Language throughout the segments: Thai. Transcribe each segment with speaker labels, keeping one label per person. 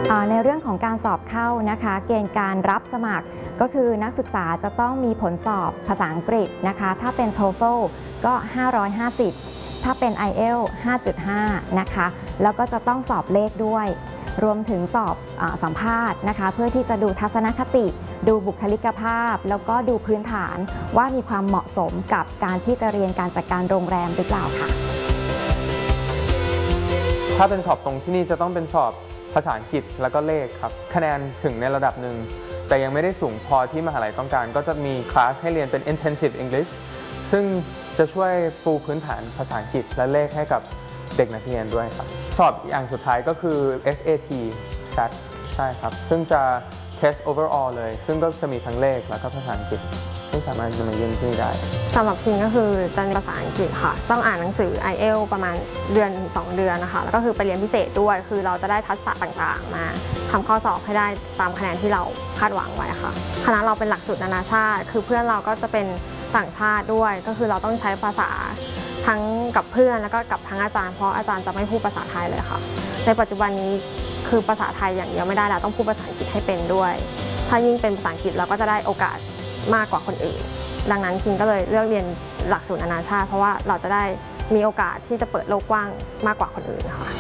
Speaker 1: ในเรื่องของการสอบเข้านะคะเกณฑ์การรับสมัครก็คือนักศึกษาจะต้องมีผลสอบภาษาอังกฤษนะคะถ้าเป็น TOEFL ก็550ถ้าเป็น IELTS 5.5นะคะแล้วก็จะต้องสอบเลขด้วยรวมถึงสอบสัมภาษณ์นะคะเพื่อที่จะดูทัศนคติดูบุคลิกภาพแล้วก็ดูพื้นฐานว่ามีความเหมาะสมกับการที่จะเรียนการจัดการโรงแรมหรือเปล่าค่ะ
Speaker 2: ถ้าเป็นสอบตรงที่นี่จะต้องเป็นสอบภาษาอังกฤษแล้วก็เลขครับคะแนนถึงในระดับหนึ่งแต่ยังไม่ได้สูงพอที่มหาลัยต้องการก็จะมีคลาสให้เรียนเป็น intensive English ซึ่งจะช่วยปูพื้นฐานภาษาอังกฤษและเลขให้กับเด็กนักเรียนด้วยครับสอบอย่างสุดท้ายก็คือ SAT SAT ใช่ครับซึ่งจะ test overall เลยซึ่งก็จะมีทั้งเลขแล้วก็ภาษาอังกฤษซึ่งสามารถจะมาเรียนที่นี่ได้
Speaker 3: สำหรับพิงก็คือจะเรียนภาษาอังกฤษค่ะต้องอ่านหนังสือ IELTS ประมาณเดือนถึง2 เดือนนะคะแล้วก็คือไปเรียนพิเศษด้วยคือเราจะได้ทักษะต่างๆมาทำข้อสอบให้ได้ตามคะแนนที่เราคาดหวังไว้ค่ะคณะเราเป็นหลักสูตรนานาชาติคือเพื่อนเราก็จะเป็นต่างชาติด้วยก็คือเราต้องใช้ภาษาทั้งกับเพื่อนแล้วก็กับทั้งอาจารย์เพราะอาจารย์จะไม่พูดภาษาไทยเลยค่ะในปัจจุบันนี้คือภาษาไทยอย่างเดียวไม่ได้แล้วต้องพูดภาษาอังกฤษให้เป็นด้วยถ้ายิ่งเป็นภาษาอังกฤษเราก็จะได้โอกาสมากกว่าคนอื่นดังนั้นพิงก็เลยเลือกเรียนหลักสูตรนานาชาติเพราะว่าเราจะได้มีโอกาสที่จะเปิดโลกกว้างมากกว่าคนอื่นค่ะ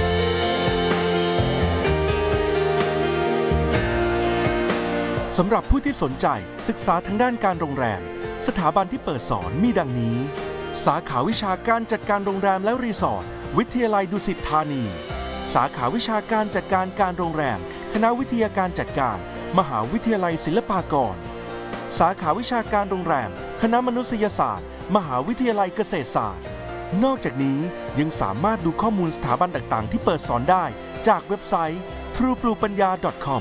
Speaker 4: สำหรับผู้ที่สนใจศึกษาทางด้านการโรงแรมสถาบันที่เปิดสอนมีดังนี้สาขาวิชาการจัดการโรงแรมและรีสอร์ทวิทยาลัยดุสิตธานีสาขาวิชาการจัดการการโรงแรมคณะวิทยาการจัดการมหาวิทยาลัยศิลปากรสาขาวิชาการโรงแรมคณะมนุษยศาสตร์มหาวิทยาลัยเกษตรศาสตร์นอกจากนี้ยังสามารถดูข้อมูลสถาบันต่างๆที่เปิดสอนได้จากเว็บไซต์ truepluepanya.com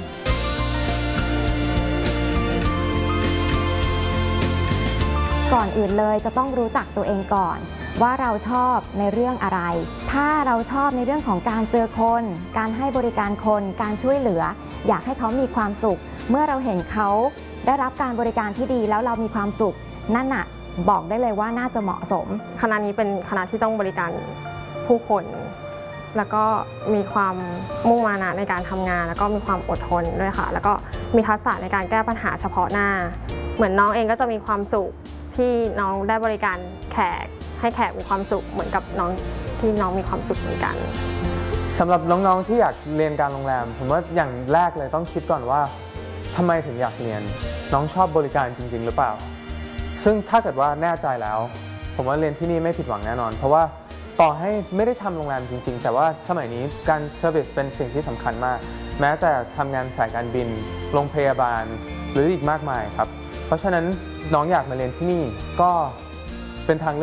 Speaker 1: ก่อนอื่นเลยจะต้องรู้จักตัวเองก่อนว่าเราชอบในเรื่องอะไรถ้าเราชอบในเรื่องของการเจอคนการให้บริการคนการช่วยเหลืออยากให้เขามีความสุขเมื่อเราเห็นเขาได้รับการบริการที่ดีแล้วเรามีความสุขนั่นน่ะบอกได้เลยว่าน่าจะเหมาะสม
Speaker 3: คณะนี้เป็นคณะที่ต้องบริการผู้คนแล้วก็มีความมุ่งมานะในการทำงานแล้วก็มีความอดทนด้วยค่ะแล้วก็มีทักษะในการแก้ปัญหาเฉพาะหน้าเหมือนน้องเองก็จะมีความสุขที่น้องได้บริการแขกให้แขกมีความสุขเหมือนกับน้องที่น้องมีความสุขเหมือนกัน
Speaker 2: สำหรับน้องๆที่อยากเรียนการโรงแรมผมว่าอย่างแรกเลยต้องคิดก่อนว่าทำไมถึงอยากเรียนน้องชอบบริการจริงๆหรือเปล่าซึ่งถ้าเกิดว่าแน่ใจแล้วผมว่าเรียนที่นี่ไม่ผิดหวังแน่นอนเพราะว่าต่อให้ไม่ได้ทำโรงแรมจริงๆแต่ว่าสมัยนี้การเซอร์วิสเป็นสิ่งที่สำคัญมากแม้แต่ทำงานสายการบินโรงพยาบาลหรืออีกมากมายครับเพราะฉะนั้นน้องอยากมาเรียนที่นี่ก็เป็นทาง